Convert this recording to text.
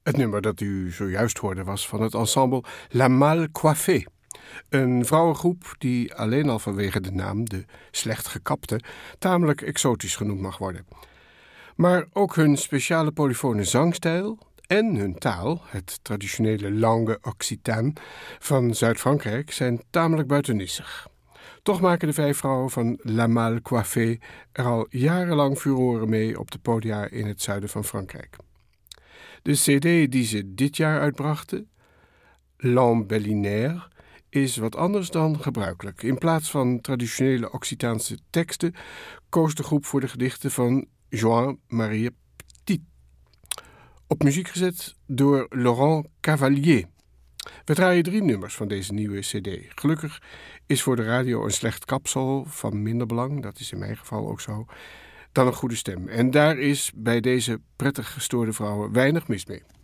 Het nummer dat u zojuist hoorde was van het ensemble La Mal Coiffée. Een vrouwengroep die alleen al vanwege de naam, de slecht gekapte, tamelijk exotisch genoemd mag worden. Maar ook hun speciale polyfone zangstijl en hun taal, het traditionele langue occitane van Zuid-Frankrijk, zijn tamelijk buitenissig. Toch maken de 5 vrouwen van La Mal Coiffée er al jarenlang furoren mee op de podia in het zuiden van Frankrijk. De cd die ze dit jaar uitbrachten, L'Embellinaire, is wat anders dan gebruikelijk. In plaats van traditionele Occitaanse teksten koos de groep voor de gedichten van Jean-Marie Petit. Op muziek gezet door Laurent Cavalier. We draaien 3 nummers van deze nieuwe cd. Gelukkig is voor de radio een slecht kapsel van minder belang, dat is in mijn geval ook zo, dan een goede stem. En daar is bij deze prettig gestoorde vrouwen weinig mis mee.